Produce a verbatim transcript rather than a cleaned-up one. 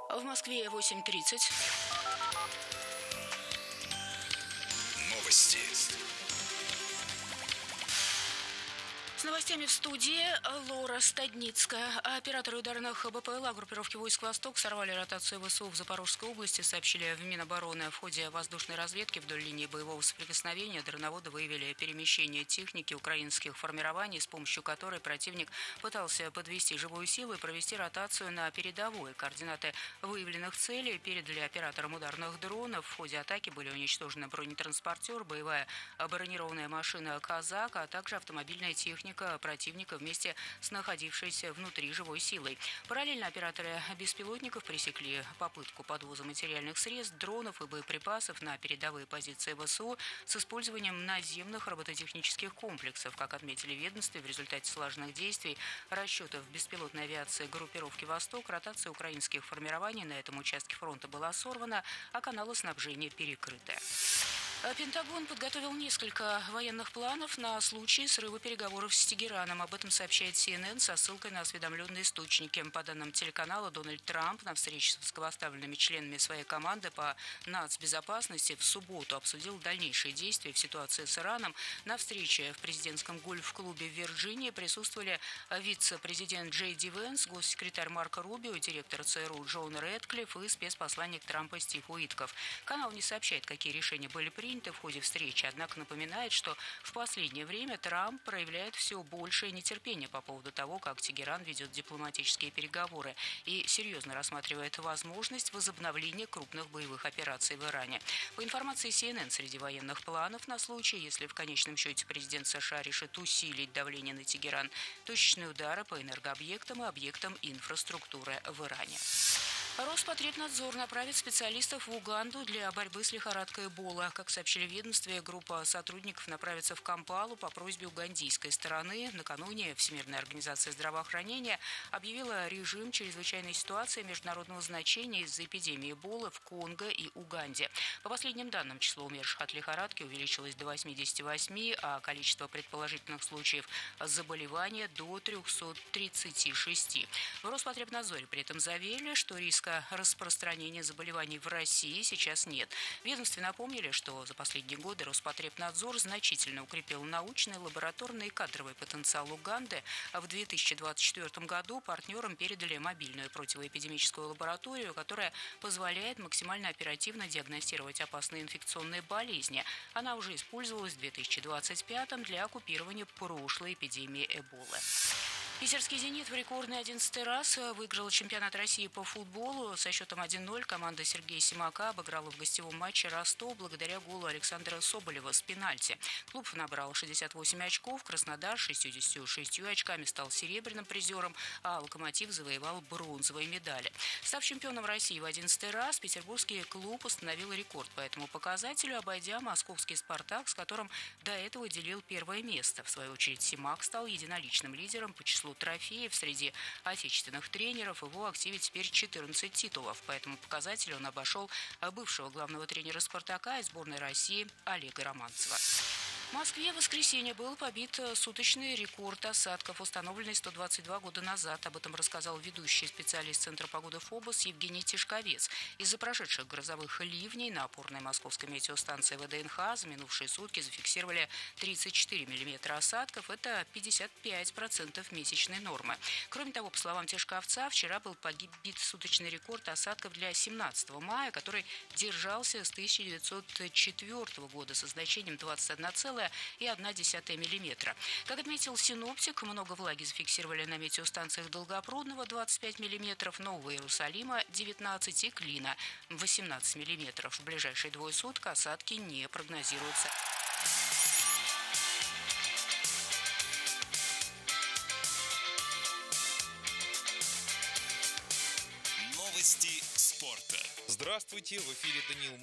В Москве восемь тридцать. Новости. С новостями в студии Лора Стадницкая. Операторы ударных БПЛА группировки войск «Восток» сорвали ротацию ВСУ в Запорожской области, сообщили в Минобороны. В ходе воздушной разведки вдоль линии боевого соприкосновения дроноводы выявили перемещение техники украинских формирований, с помощью которой противник пытался подвести живую силу и провести ротацию на передовой. Координаты выявленных целей передали операторам ударных дронов. В ходе атаки были уничтожены бронетранспортер, боевая бронированная машина «Казак», а также автомобильная техника противника вместе с находившейся внутри живой силой. Параллельно операторы беспилотников пресекли попытку подвоза материальных средств, дронов и боеприпасов на передовые позиции ВСУ с использованием наземных робототехнических комплексов. Как отметили в ведомстве, в результате слаженных действий расчетов беспилотной авиации группировки «Восток» ротация украинских формирований на этом участке фронта была сорвана, а каналы снабжения перекрыты. Пентагон подготовил несколько военных планов на случай срыва переговоров с Тегераном. Об этом сообщает Си Эн Эн со ссылкой на осведомленные источники. По данным телеканала, Дональд Трамп на встрече с высокопоставленными членами своей команды по нацбезопасности в субботу обсудил дальнейшие действия в ситуации с Ираном. На встрече в президентском гольф-клубе в Вирджинии присутствовали вице-президент Джей Ди Венс, госсекретарь Марко Рубио, директор Цэ Эр У Джон Рэдклифф и спецпосланник Трампа Стив Уитков. Канал не сообщает, какие решения были приняты в ходе встречи, однако напоминает, что в последнее время Трамп проявляет все большее нетерпение по поводу того, как Тегеран ведет дипломатические переговоры и серьезно рассматривает возможность возобновления крупных боевых операций в Иране. По информации Си Эн Эн, среди военных планов на случай, если в конечном счете президент США решит усилить давление на Тегеран, точечные удары по энергообъектам и объектам инфраструктуры в Иране. Роспотребнадзор направит специалистов в Уганду для борьбы с лихорадкой Эбола. Как сообщили в ведомстве, группа сотрудников направится в Кампалу по просьбе угандийской стороны. Накануне Всемирная организация здравоохранения объявила режим чрезвычайной ситуации международного значения из-за эпидемии Эболы в Конго и Уганде. По последним данным, число умерших от лихорадки увеличилось до восьмидесяти восьми, а количество предположительных случаев заболевания до трёхсот тридцати шести. В Роспотребнадзоре при этом заверили, что риск распространения заболеваний в России сейчас нет. В ведомстве напомнили, что за последние годы Роспотребнадзор значительно укрепил научный, лабораторный и кадровый потенциал Уганды. В две тысячи двадцать четвёртом году партнерам передали мобильную противоэпидемическую лабораторию, которая позволяет максимально оперативно диагностировать опасные инфекционные болезни. Она уже использовалась в две тысячи двадцать пятом для купирования прошлой эпидемии Эболы. Питерский «Зенит» в рекордный одиннадцатый раз выиграл чемпионат России по футболу. Со счетом один ноль команда Сергея Симака обыграла в гостевом матче Ростов благодаря голу Александра Соболева с пенальти. Клуб набрал шестьдесят восемь очков, Краснодар шестьюдесятью шестью очками стал серебряным призером, а «Локомотив» завоевал бронзовые медали. Став чемпионом России в одиннадцатый раз, петербургский клуб установил рекорд по этому показателю, обойдя московский «Спартак», с которым до этого делил первое место. В свою очередь Симак стал единоличным лидером по числу трофеев среди отечественных тренеров. В его активе теперь четырнадцать титулов. По этому показателю он обошел бывшего главного тренера «Спартака» и сборной России Олега Романцева. В Москве в воскресенье был побит суточный рекорд осадков, установленный сто двадцать два года назад. Об этом рассказал ведущий специалист Центра погоды ФОБОС Евгений Тишковец. Из-за прошедших грозовых ливней на опорной московской метеостанции вэ дэ эн ха за минувшие сутки зафиксировали тридцать четыре миллиметра осадков. Это пятьдесят пять процентов месячной нормы. Кроме того, по словам Тишковца, вчера был побит суточный рекорд осадков для семнадцатого мая, который держался с тысяча девятьсот четвёртого года со значением двадцать одна целая одна десятая миллиметра. Как отметил синоптик, много влаги зафиксировали на метеостанциях Долгопрудного двадцать пять миллиметров, Нового Иерусалима девятнадцать и Клина восемнадцать миллиметров. В ближайшие двое суток осадки не прогнозируются. Новости спорта. Здравствуйте, в эфире Даниил